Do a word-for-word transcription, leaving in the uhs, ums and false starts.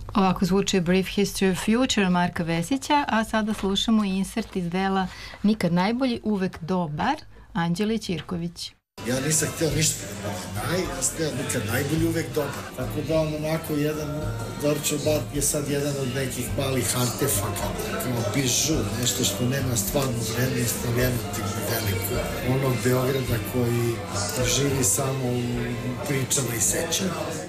Ovako zvuči A Brief History of Future Marka Vesića, a sada slušamo insert iz dela Nikad najbolji, uvek dobar, Anđele Ćirković. Ja nisam hteo ništa da bude naj, ja sam hteo nikad najbolji, uvek dobar. Tako da on onako jedan, Dorčo bar je sad jedan od nekih malih artefakata, kao bižu, nešto što nema stvarnu vrednost, ali emotivno veliku. Onog Beograda koji živi samo u pričama i sećanju.